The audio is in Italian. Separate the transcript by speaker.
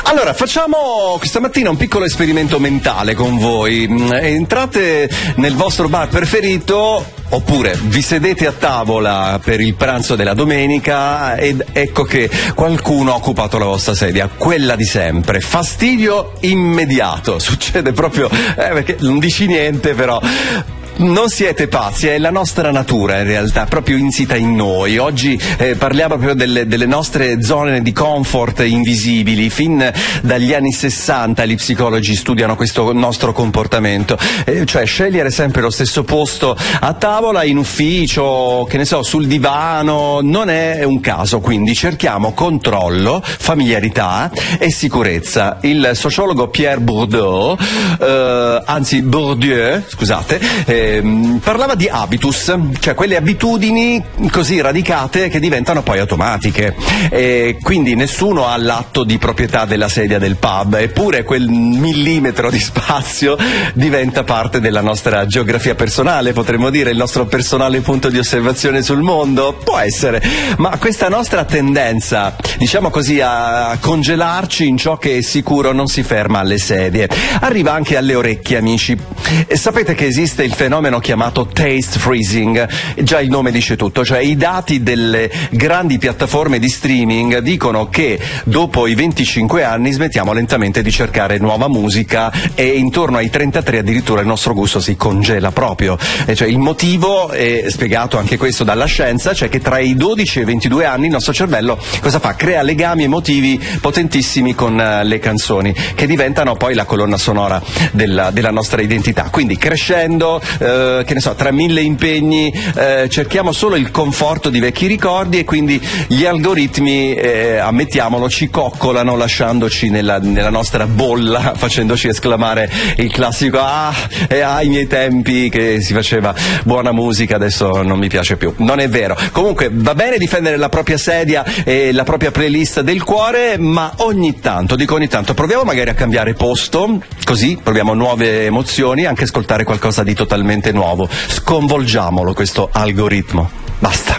Speaker 1: Allora, facciamo questa mattina un piccolo esperimento mentale con voi. Entrate nel vostro bar preferito, oppure vi sedete a tavola per il pranzo della domenica ed ecco che qualcuno ha occupato la vostra sedia, quella di sempre. Fastidio immediato, succede proprio, perché non dici niente però... Non siete pazzi, è la nostra natura in realtà, proprio insita in noi. Oggi parliamo proprio delle nostre zone di comfort invisibili. Fin dagli anni 60 gli psicologi studiano questo nostro comportamento, cioè scegliere sempre lo stesso posto a tavola, in ufficio, che ne so, sul divano, non è un caso, quindi cerchiamo controllo, familiarità e sicurezza. Il sociologo Pierre Bourdieu, Bourdieu, scusate, parlava di habitus, cioè quelle abitudini così radicate che diventano poi automatiche, quindi nessuno ha l'atto di proprietà della sedia del pub, eppure quel millimetro di spazio diventa parte della nostra geografia personale, potremmo dire il nostro personale punto di osservazione sul mondo, può essere, ma questa nostra tendenza, diciamo così, a congelarci in ciò che è sicuro non si ferma alle sedie, arriva anche alle orecchie, amici. E sapete che esiste il fenomeno chiamato taste freezing, già il nome dice tutto, cioè i dati delle grandi piattaforme di streaming dicono che dopo i 25 anni smettiamo lentamente di cercare nuova musica e intorno ai 33 addirittura il nostro gusto si congela proprio, e cioè il motivo è spiegato anche questo dalla scienza, cioè che tra i 12 e i 22 anni il nostro cervello cosa fa? Crea legami emotivi potentissimi con le canzoni che diventano poi la colonna sonora della nostra identità, quindi crescendo che ne so, tra mille impegni cerchiamo solo il conforto di vecchi ricordi e quindi gli algoritmi, ammettiamolo, ci coccolano lasciandoci nella nostra bolla, facendoci esclamare il classico ai miei tempi che si faceva buona musica, adesso non mi piace più. Non è vero. Comunque va bene difendere la propria sedia e la propria playlist del cuore, ma ogni tanto, proviamo magari a cambiare posto, così proviamo nuove emozioni, anche ascoltare qualcosa di totalmente nuovo, sconvolgiamolo questo algoritmo, basta.